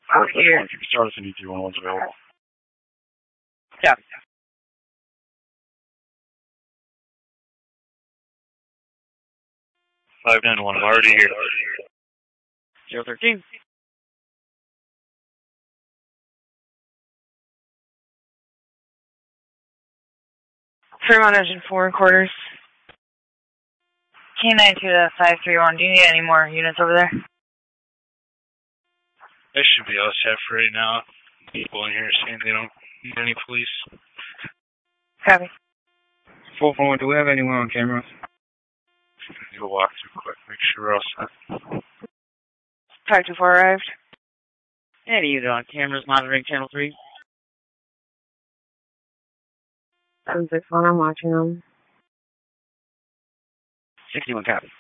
Here. Start with any 211's available. Yeah. 591, I'm already here. 013. Fremont Engine 4 quarters. K9 to 531. Do you need any more units over there? That should be all set for right now. People in here saying they don't need any police. Copy. 441, do we have anyone on camera? Go walk through quick, make sure we're all set. 524 arrived. Any unit on cameras monitoring channel 3? 761, I'm watching them. 61 copy.